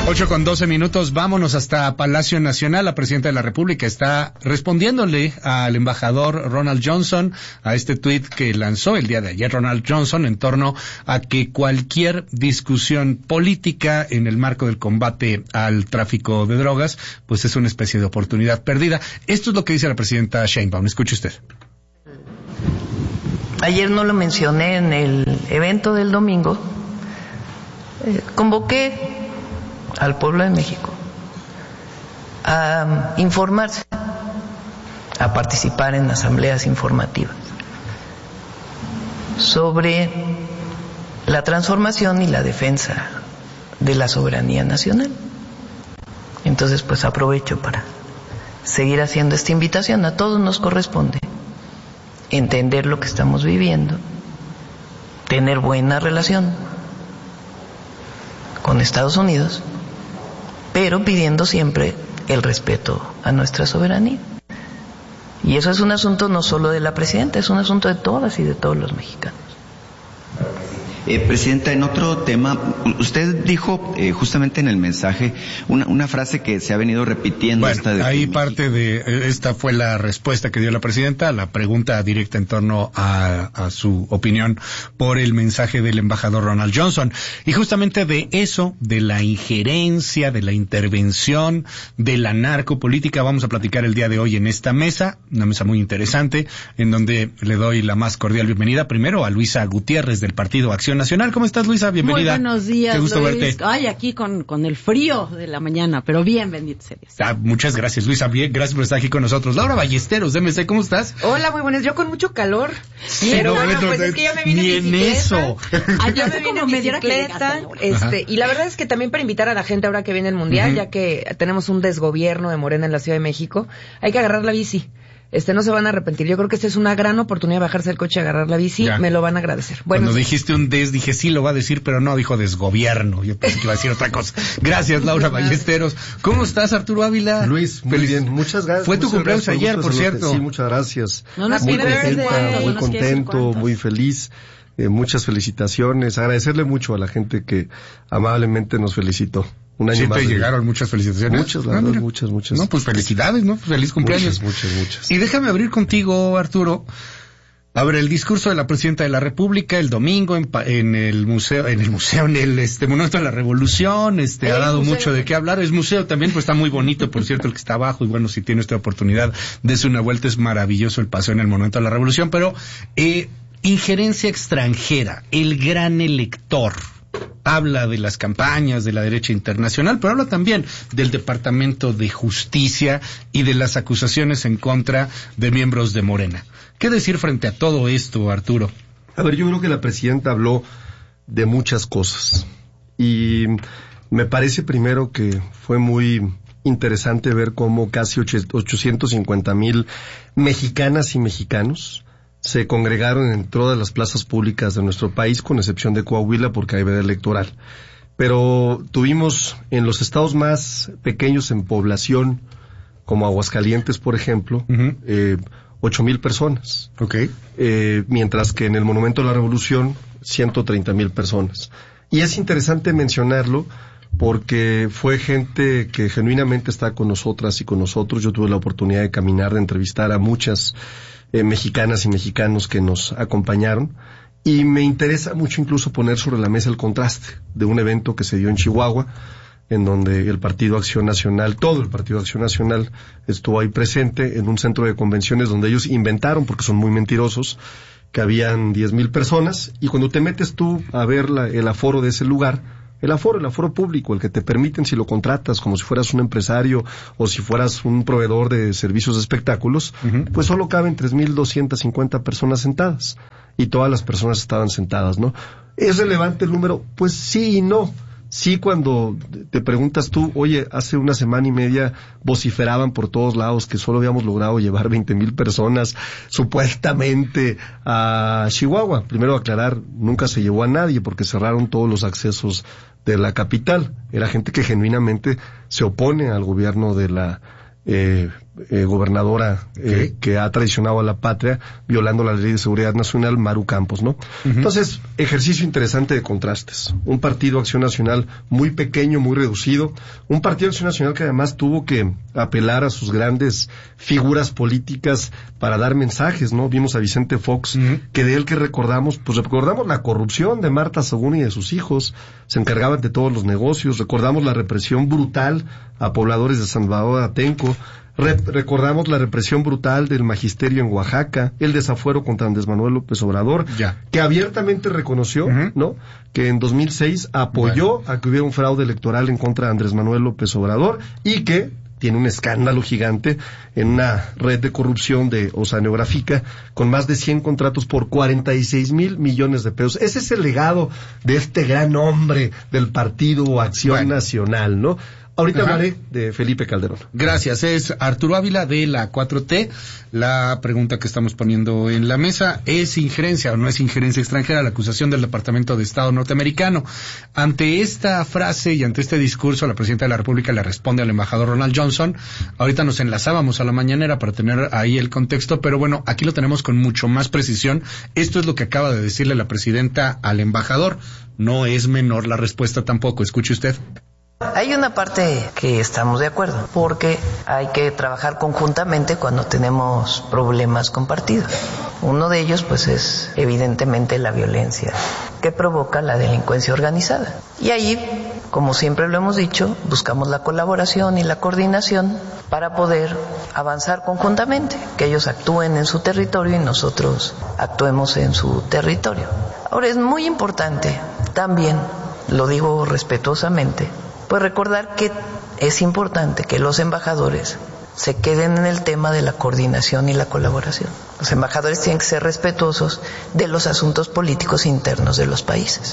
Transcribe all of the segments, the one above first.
8:12, vámonos hasta Palacio Nacional. La presidenta de la República está respondiéndole al embajador Ronald Johnson a este tuit que lanzó el día de ayer Ronald Johnson en torno a que cualquier discusión política en el marco del combate al tráfico de drogas, pues es una especie de oportunidad perdida. Esto es lo que dice la presidenta Sheinbaum. Escuche usted. Ayer no lo mencioné en el evento del domingo. Convoqué al pueblo de México a informarse, a participar en asambleas informativas sobre la transformación y la defensa de la soberanía nacional. Entonces, pues aprovecho para seguir haciendo esta invitación. A todos nos corresponde entender lo que estamos viviendo, tener buena relación con Estados Unidos, pero pidiendo siempre el respeto a nuestra soberanía. Y eso es un asunto no solo de la presidenta, es un asunto de todas y de todos los mexicanos. Presidenta, en otro tema, usted dijo justamente en el mensaje una frase que se ha venido repitiendo. Bueno, ahí parte de esta fue la respuesta que dio la presidenta a la pregunta directa en torno a su opinión por el mensaje del embajador Ronald Johnson. Y justamente de eso, de la injerencia, de la intervención, de la narcopolítica, vamos a platicar el día de hoy en esta mesa, una mesa muy interesante, en donde le doy la más cordial bienvenida primero a Luisa Gutiérrez del Partido Acción Nacional. ¿Cómo estás, Luisa? Bienvenida. Muy buenos días, Qué gusto verte. Ay, aquí con el frío de la mañana, pero bien, bendito sea Dios. Muchas gracias, Luisa. Bien, gracias por estar aquí con nosotros. Laura Ballesteros, de MC, ¿cómo estás? Hola, muy buenas. Yo con mucho calor. Sí, pero bueno, pues es que yo me vine en eso. Yo me vine en bicicleta. Y la verdad es que también para invitar a la gente ahora que viene el Mundial, ya que tenemos un desgobierno de Morena en la Ciudad de México, hay que agarrar la bici. No se van a arrepentir. Yo creo que esta es una gran oportunidad de bajarse del coche y agarrar la bici. Ya. Me lo van a agradecer. Bueno, cuando dijiste dije sí lo va a decir, pero no, dijo desgobierno. Yo pensé que iba a decir otra cosa. Gracias, Laura Ballesteros. ¿Cómo estás, Arturo Ávila? Luis, muy bien. Muchas gracias. Fue tu cumpleaños ayer, por cierto. Sí, muchas gracias. Muy contento, muy feliz. Muchas felicitaciones. Agradecerle mucho a la gente que amablemente nos felicitó. Un año más. Sí, te llegaron muchas felicitaciones. Muchas, la verdad, muchas. No, pues felicidades, ¿no? Feliz cumpleaños. Muchas. Y déjame abrir contigo, Arturo. A ver, el discurso de la presidenta de la República el domingo en el Monumento a la Revolución, ha dado mucho de qué hablar. Es museo también, pues está muy bonito, por cierto, el que está abajo, y bueno, si tiene esta oportunidad, dése una vuelta, es maravilloso el paseo en el Monumento a la Revolución, pero, injerencia extranjera, el gran elector. Habla de las campañas de la derecha internacional, pero habla también del Departamento de Justicia y de las acusaciones en contra de miembros de Morena. ¿Qué decir frente a todo esto, Arturo? A ver, yo creo que la presidenta habló de muchas cosas y me parece primero que fue muy interesante ver cómo casi 850,000 mexicanas y mexicanos se congregaron en todas las plazas públicas de nuestro país, con excepción de Coahuila, porque hay veda electoral. Pero tuvimos en los estados más pequeños en población, como Aguascalientes, por ejemplo, 8,000 personas. Okay. Mientras que en el Monumento a la Revolución, 130,000 personas. Y es interesante mencionarlo porque fue gente que genuinamente está con nosotras y con nosotros. Yo tuve la oportunidad de caminar, de entrevistar a muchas mexicanas y mexicanos que nos acompañaron, y me interesa mucho incluso poner sobre la mesa el contraste de un evento que se dio en Chihuahua, en donde el Partido Acción Nacional, todo el Partido Acción Nacional estuvo ahí presente en un centro de convenciones donde ellos inventaron, porque son muy mentirosos, que habían 10,000 personas, y cuando te metes tú a ver el aforo de ese lugar, el aforo público, el que te permiten si lo contratas como si fueras un empresario o si fueras un proveedor de servicios de espectáculos, pues solo caben 3,250 personas sentadas, y todas las personas estaban sentadas, ¿no? ¿Es relevante el número? Pues sí y no. Sí, cuando te preguntas tú, oye, hace una semana y media vociferaban por todos lados que solo habíamos logrado llevar 20,000 personas supuestamente a Chihuahua. Primero aclarar, nunca se llevó a nadie porque cerraron todos los accesos de la capital. Era gente que genuinamente se opone al gobierno de la gobernadora que ha traicionado a la patria, violando la Ley de Seguridad Nacional, Maru Campos, ¿no? Entonces, ejercicio interesante de contrastes. Un partido Acción Nacional muy pequeño, muy reducido. Un partido Acción Nacional que además tuvo que apelar a sus grandes figuras políticas para dar mensajes, ¿no? Vimos a Vicente Fox, que de él que recordamos la corrupción de Marta Sagún y de sus hijos. Se encargaban de todos los negocios. Recordamos la represión brutal a pobladores de San Salvador Atenco. Recordamos la represión brutal del magisterio en Oaxaca, el desafuero contra Andrés Manuel López Obrador, que abiertamente reconoció, ¿no?, que en 2006 apoyó a que hubiera un fraude electoral en contra de Andrés Manuel López Obrador y que tiene un escándalo gigante en una red de corrupción de oceanográfica con más de 100 contratos por 46,000 millones de pesos. Ese es el legado de este gran hombre del Partido Acción Nacional, ¿no? Ahorita hablaré de Felipe Calderón. Gracias. Es Arturo Ávila de la 4T. La pregunta que estamos poniendo en la mesa, ¿es injerencia o no es injerencia extranjera la acusación del Departamento de Estado norteamericano? Ante esta frase y ante este discurso, la Presidenta de la República le responde al embajador Ronald Johnson. Ahorita nos enlazábamos a la mañanera para tener ahí el contexto, pero bueno, aquí lo tenemos con mucho más precisión. Esto es lo que acaba de decirle la Presidenta al embajador. No es menor la respuesta tampoco. Escuche usted. Hay una parte que estamos de acuerdo, porque hay que trabajar conjuntamente cuando tenemos problemas compartidos. Uno de ellos, pues, es evidentemente la violencia que provoca la delincuencia organizada. Y ahí, como siempre lo hemos dicho, buscamos la colaboración y la coordinación para poder avanzar conjuntamente, que ellos actúen en su territorio y nosotros actuemos en su territorio. Ahora, es muy importante también, lo digo respetuosamente, pues recordar que es importante que los embajadores se queden en el tema de la coordinación y la colaboración. Los embajadores tienen que ser respetuosos de los asuntos políticos internos de los países.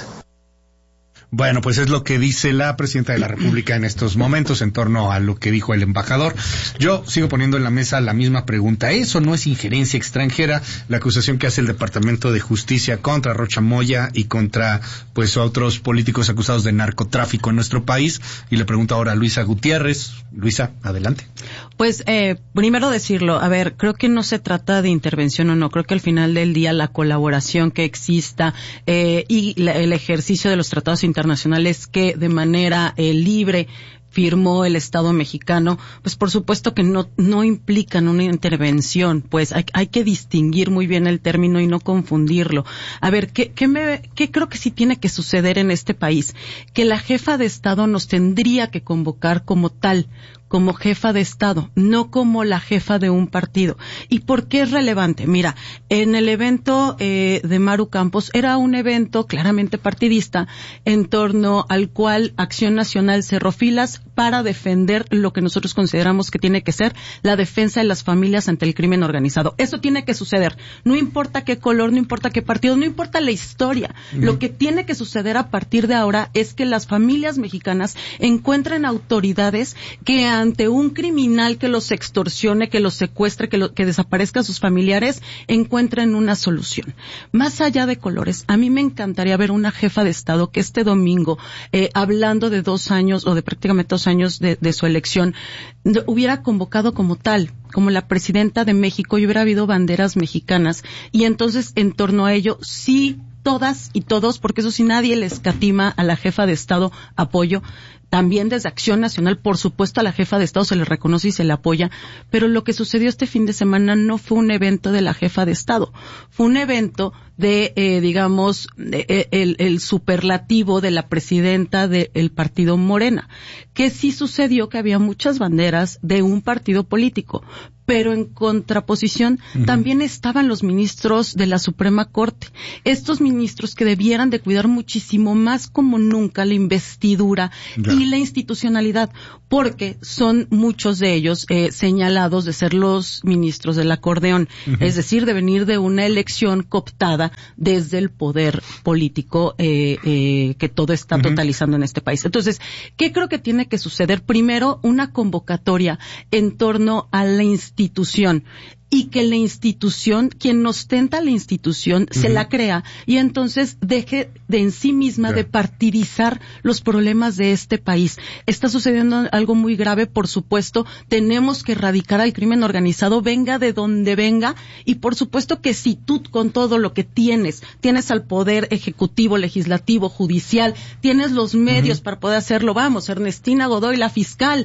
Bueno, pues es lo que dice la Presidenta de la República en estos momentos en torno a lo que dijo el embajador. Yo sigo poniendo en la mesa la misma pregunta. ¿Eso no es injerencia extranjera? La acusación que hace el Departamento de Justicia contra Rocha Moya y contra, pues, otros políticos acusados de narcotráfico en nuestro país. Y le pregunto ahora a Luisa Gutiérrez. Luisa, adelante. Pues, primero decirlo, a ver, creo que no se trata de intervención o no. Creo que al final del día la colaboración que exista y el ejercicio de los tratados internacionales que de manera libre firmó el Estado mexicano, pues por supuesto que no implican una intervención, pues hay que distinguir muy bien el término y no confundirlo. A ver, ¿qué creo que sí tiene que suceder en este país? Que la jefa de Estado nos tendría que convocar como tal, como jefa de Estado, no como la jefa de un partido. ¿Y por qué es relevante? Mira, en el evento de Maru Campos era un evento claramente partidista en torno al cual Acción Nacional cerró filas para defender lo que nosotros consideramos que tiene que ser la defensa de las familias ante el crimen organizado. Eso tiene que suceder. No importa qué color, no importa qué partido, no importa la historia. Lo que tiene que suceder a partir de ahora es que las familias mexicanas encuentren autoridades que ante un criminal que los extorsione, que los secuestre, que desaparezca a sus familiares, encuentren una solución. Más allá de colores, a mí me encantaría ver una jefa de Estado que este domingo, hablando de 2 años o de prácticamente 2 años de su elección, hubiera convocado como tal, como la Presidenta de México, y hubiera habido banderas mexicanas, y entonces en torno a ello sí, todas y todos, porque eso sí, nadie le escatima a la jefa de Estado apoyo. También desde Acción Nacional, por supuesto, a la jefa de Estado se le reconoce y se le apoya, pero lo que sucedió este fin de semana no fue un evento de la jefa de Estado, fue un evento de, el superlativo de la presidenta del partido Morena, que sí sucedió que había muchas banderas de un partido político, pero en contraposición también estaban los ministros de la Suprema Corte, estos ministros que debieran de cuidar muchísimo más como nunca la investidura y la institucionalidad, porque son muchos de ellos señalados de ser los ministros del acordeón, es decir, de venir de una elección cooptada desde el poder político que todo está totalizando en este país. Entonces, ¿qué creo que tiene que suceder? Primero, una convocatoria en torno a la institución y que la institución, quien ostenta la institución, se la crea y entonces deje de en sí misma de partidizar los problemas de este país. Está sucediendo algo muy grave, por supuesto, tenemos que erradicar al crimen organizado, venga de donde venga, y por supuesto que si tú con todo lo que tienes al poder ejecutivo, legislativo, judicial, tienes los medios para poder hacerlo, vamos, Ernestina Godoy, la fiscal,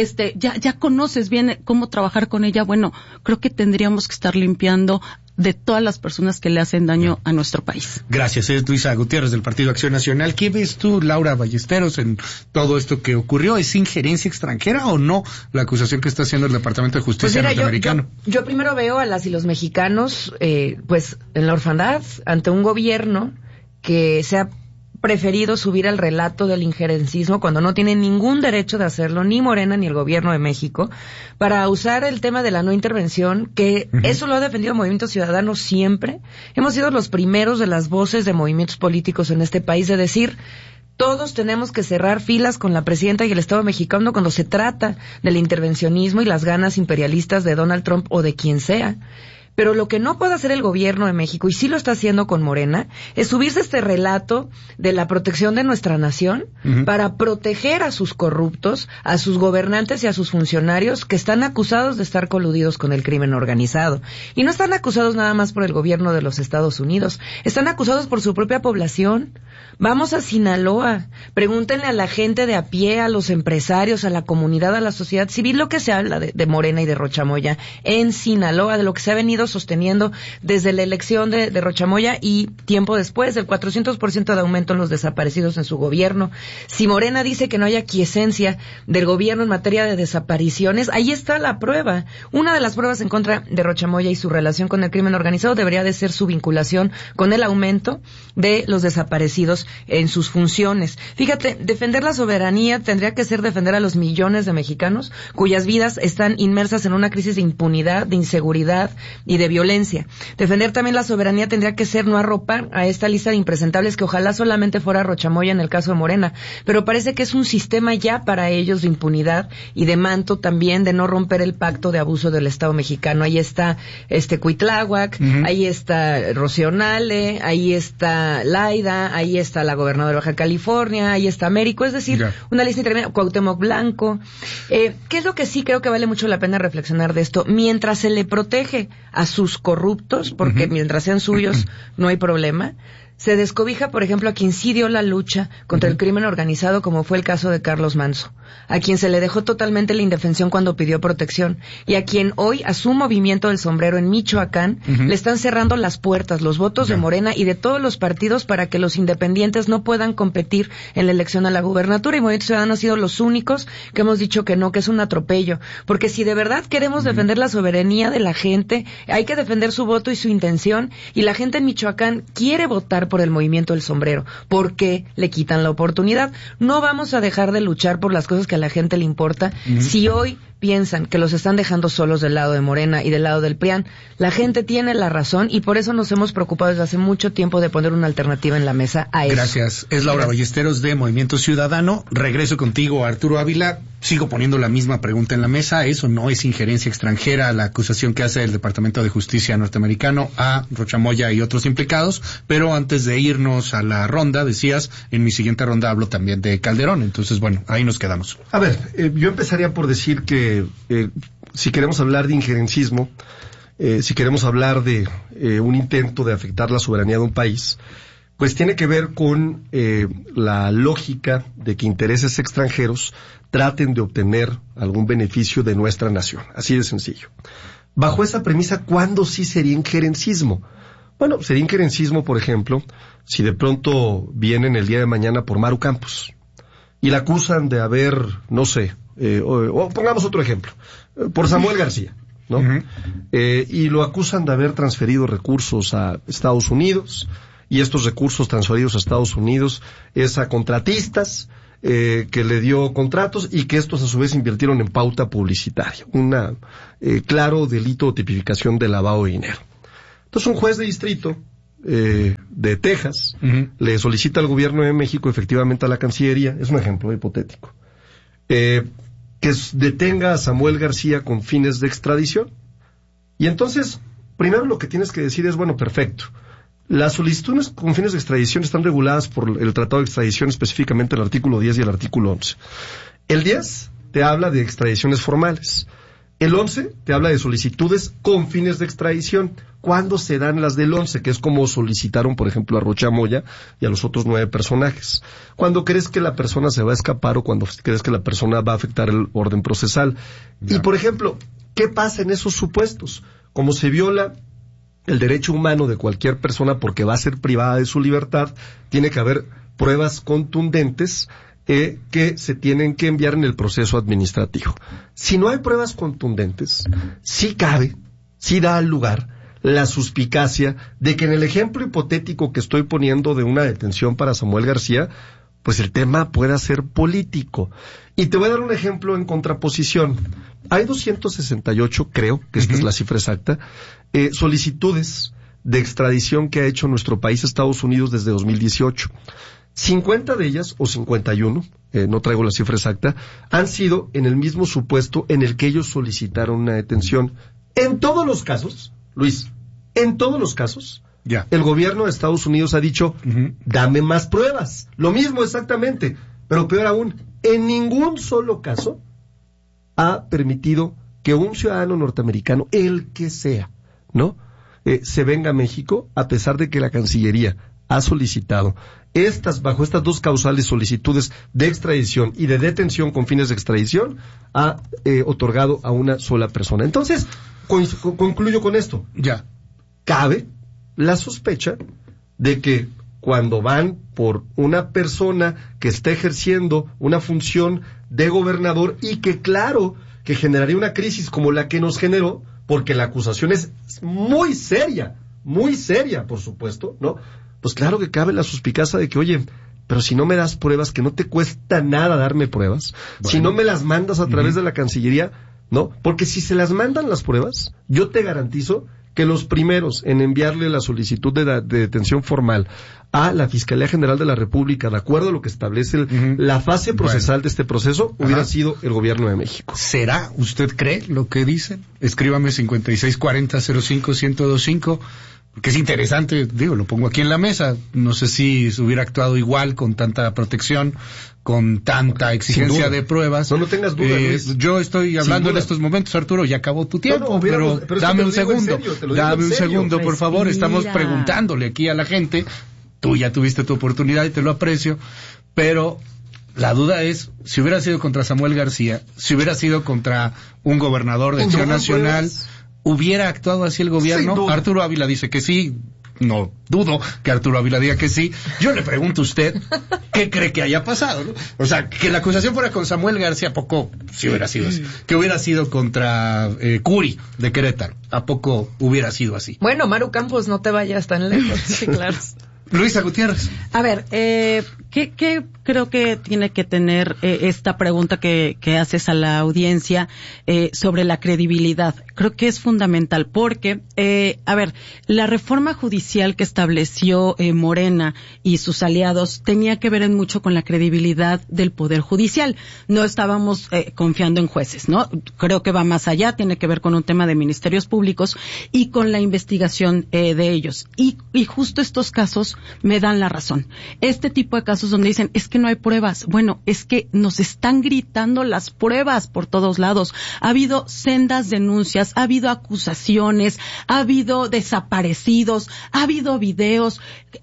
ya conoces bien cómo trabajar con ella, bueno, creo que tendríamos que estar limpiando de todas las personas que le hacen daño a nuestro país. Gracias. Es Luisa Gutiérrez del Partido Acción Nacional. ¿Qué ves tú, Laura Ballesteros, en todo esto que ocurrió? ¿Es injerencia extranjera o no la acusación que está haciendo el Departamento de Justicia norteamericano? Yo primero veo a las y los mexicanos, pues, en la orfandad, ante un gobierno que se ha preferido subir al relato del injerencismo cuando no tiene ningún derecho de hacerlo, ni Morena ni el gobierno de México, para usar el tema de la no intervención, que eso lo ha defendido el Movimiento Ciudadano siempre. Hemos sido los primeros de las voces de movimientos políticos en este país de decir, todos tenemos que cerrar filas con la presidenta y el Estado mexicano cuando se trata del intervencionismo y las ganas imperialistas de Donald Trump o de quien sea. Pero lo que no puede hacer el gobierno de México, y sí lo está haciendo con Morena, es subirse a este relato de la protección de nuestra nación para proteger a sus corruptos, a sus gobernantes y a sus funcionarios que están acusados de estar coludidos con el crimen organizado. Y no están acusados nada más por el gobierno de los Estados Unidos, están acusados por su propia población. Vamos a Sinaloa, pregúntenle a la gente de a pie, a los empresarios, a la comunidad, a la sociedad civil, lo que se habla de Morena y de Rochamoya en Sinaloa, de lo que se ha venido sosteniendo desde la elección de Rochamoya y tiempo después, del 400% de aumento en los desaparecidos en su gobierno. Si Morena dice que no hay aquiescencia del gobierno en materia de desapariciones, ahí está la prueba. Una de las pruebas en contra de Rochamoya y su relación con el crimen organizado debería de ser su vinculación con el aumento de los desaparecidos en sus funciones. Fíjate, defender la soberanía tendría que ser defender a los millones de mexicanos cuyas vidas están inmersas en una crisis de impunidad, de inseguridad y de violencia. Defender también la soberanía tendría que ser no arropar a esta lista de impresentables que ojalá solamente fuera Rochamoya en el caso de Morena, pero parece que es un sistema ya para ellos de impunidad y de manto también de no romper el pacto de abuso del Estado mexicano. Ahí está Cuitláhuac, ahí está Rocío Nale, ahí está Laida, ahí está la gobernadora de Baja California, ahí está Américo, es decir, una lista interminable, Cuauhtémoc Blanco. ¿Qué es lo que sí creo que vale mucho la pena reflexionar de esto? Mientras se le protege a sus corruptos, porque mientras sean suyos no hay problema, se descobija, por ejemplo, a quien sí dio la lucha contra el crimen organizado, como fue el caso de Carlos Manso, a quien se le dejó totalmente la indefensión cuando pidió protección, y a quien hoy, a su movimiento del sombrero en Michoacán, le están cerrando las puertas, los votos de Morena y de todos los partidos para que los independientes no puedan competir en la elección a la gubernatura, y Movimiento Ciudadano ha sido los únicos que hemos dicho que no, que es un atropello, porque si de verdad queremos defender la soberanía de la gente, hay que defender su voto y su intención, y la gente en Michoacán quiere votar por el movimiento del sombrero, porque le quitan la oportunidad. No vamos a dejar de luchar por las cosas que a la gente le importa. Si hoy piensan que los están dejando solos del lado de Morena y del lado del PRIAN, la gente tiene la razón y por eso nos hemos preocupado desde hace mucho tiempo de poner una alternativa en la mesa a eso. Gracias. Es Laura Ballesteros de Movimiento Ciudadano. Regreso contigo, Arturo Ávila. Sigo poniendo la misma pregunta en la mesa. ¿Eso no es injerencia extranjera, la acusación que hace el Departamento de Justicia norteamericano a Rochamoya y otros implicados? Pero antes de irnos a la ronda, decías, en mi siguiente ronda hablo también de Calderón. Entonces, bueno, ahí nos quedamos. A ver, yo empezaría por decir que si queremos hablar de injerencismo, si queremos hablar de un intento de afectar la soberanía de un país, pues tiene que ver con la lógica de que intereses extranjeros traten de obtener algún beneficio de nuestra nación. Así de sencillo. Bajo esa premisa, ¿cuándo sí sería injerencismo? Bueno, sería injerencismo, por ejemplo, si de pronto vienen el día de mañana por Maru Campos y la acusan de haber, no sé, o pongamos otro ejemplo, por Samuel García, ¿no? Y lo acusan de haber transferido recursos a Estados Unidos, y estos recursos transferidos a Estados Unidos es a contratistas, que le dio contratos y que estos a su vez invirtieron en pauta publicitaria. Claro delito o tipificación de lavado de dinero. Entonces un juez de distrito de Texas le solicita al gobierno de México, efectivamente a la Cancillería, es un ejemplo hipotético, que detenga a Samuel García con fines de extradición. Y entonces, primero lo que tienes que decir es, bueno, perfecto. Las solicitudes con fines de extradición están reguladas por el Tratado de Extradición, específicamente el artículo 10 y el artículo 11. El 10 te habla de extradiciones formales. El 11 te habla de solicitudes con fines de extradición. ¿Cuándo se dan las del 11? Que es como solicitaron, por ejemplo, a Rocha Moya y a los otros 9 personajes. Cuando crees que la persona se va a escapar o cuando crees que la persona va a afectar el orden procesal. Ya. Y, por ejemplo, ¿qué pasa en esos supuestos? Como se viola el derecho humano de cualquier persona porque va a ser privada de su libertad, tiene que haber pruebas contundentes que se tienen que enviar en el proceso administrativo. Si no hay pruebas contundentes, sí cabe, sí da lugar la suspicacia de que en el ejemplo hipotético que estoy poniendo de una detención para Samuel García, pues el tema pueda ser político. Y te voy a dar un ejemplo en contraposición. Hay 268, creo que esta es la cifra exacta, solicitudes de extradición que ha hecho nuestro país a Estados Unidos desde 2018. 50 de ellas, o 51, no traigo la cifra exacta, han sido en el mismo supuesto en el que ellos solicitaron una detención. En todos los casos, Luis, en todos los casos, el gobierno de Estados Unidos ha dicho, dame más pruebas. Lo mismo exactamente, pero peor aún, en ningún solo caso ha permitido que un ciudadano norteamericano, el que sea, ¿no?, se venga a México, a pesar de que la Cancillería ha solicitado bajo estas dos causales solicitudes de extradición y de detención con fines de extradición, ha otorgado a una sola persona. Entonces, concluyo con esto. Ya. Cabe la sospecha de que cuando van por una persona que está ejerciendo una función de gobernador y que claro que generaría una crisis como la que nos generó, porque la acusación es muy seria, por supuesto, ¿no? Pues claro que cabe la suspicacia de que, oye, pero si no me das pruebas, que no te cuesta nada darme pruebas, bueno, si no me las mandas a través de la Cancillería, ¿no? Porque si se las mandan las pruebas, yo te garantizo que los primeros en enviarle la solicitud de detención formal a la Fiscalía General de la República, de acuerdo a lo que establece la fase procesal de este proceso, hubiera sido el Gobierno de México. ¿Será? ¿Usted cree lo que dicen? Escríbame 5640-05-1025, porque es interesante, digo, lo pongo aquí en la mesa. No sé si se hubiera actuado igual, con tanta protección, con tanta exigencia de pruebas. No tengas duda, Luis. Yo estoy hablando en estos momentos, Arturo, ya acabó tu tiempo, pero dame un segundo, por favor. Respira. Estamos preguntándole aquí a la gente. Tú ya tuviste tu oportunidad y te lo aprecio, pero la duda es, si hubiera sido contra Samuel García, si hubiera sido contra un gobernador de Acción Nacional, ¿hubiera actuado así el gobierno? Arturo Ávila dice que sí. No dudo que Arturo Ávila diga que sí. Yo le pregunto a usted, ¿qué cree que haya pasado, ¿no? O sea, que la acusación fuera con Samuel García, ¿a poco si hubiera sido así? Que hubiera sido contra Curi de Querétaro, ¿a poco hubiera sido así? Bueno, Maru Campos, no te vayas tan lejos. Sí, claro. Luisa Gutiérrez. A ver, ¿qué creo que tiene que tener esta pregunta que haces a la audiencia sobre la credibilidad? Creo que es fundamental porque, a ver, la reforma judicial que estableció Morena y sus aliados tenía que ver en mucho con la credibilidad del Poder Judicial. No estábamos confiando en jueces, ¿no? Creo que va más allá, tiene que ver con un tema de ministerios públicos y con la investigación de ellos. Y justo estos casos me dan la razón. Este tipo de casos donde dicen, es que no hay pruebas. Bueno, es que nos están gritando las pruebas por todos lados. Ha habido sendas denuncias, ha habido acusaciones, ha habido desaparecidos, ha habido videos,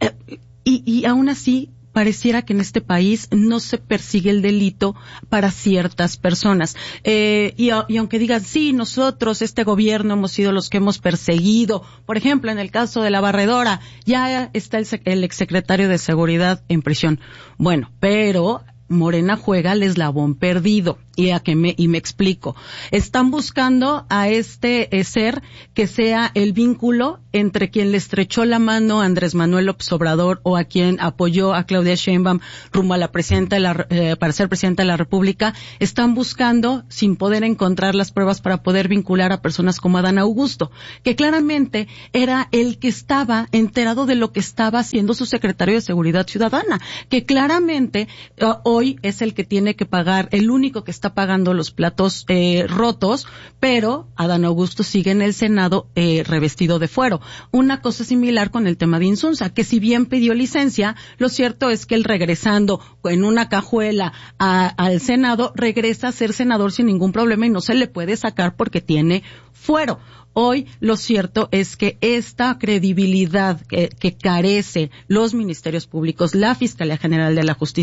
y aún así pareciera que en este país no se persigue el delito para ciertas personas. Y aunque digan, sí, nosotros, este gobierno, hemos sido los que hemos perseguido. Por ejemplo, en el caso de la barredora, ya está el exsecretario de Seguridad en prisión. Bueno, pero Morena juega al eslabón perdido. Y me explico. Están buscando a este ser que sea el vínculo entre quien le estrechó la mano a Andrés Manuel López Obrador o a quien apoyó a Claudia Sheinbaum rumbo a la para ser presidenta de la República. Están buscando, sin poder encontrar las pruebas para poder vincular a personas como Adán Augusto, que claramente era el que estaba enterado de lo que estaba haciendo su secretario de Seguridad Ciudadana, que claramente hoy es el que tiene que pagar, el único que está está pagando los platos rotos, pero Adán Augusto sigue en el Senado revestido de fuero. Una cosa similar con el tema de Insunza, que si bien pidió licencia, lo cierto es que él, regresando en una cajuela al Senado, regresa a ser senador sin ningún problema y no se le puede sacar porque tiene fuero. Hoy lo cierto es que esta credibilidad que carece los ministerios públicos, la Fiscalía General de la Justicia,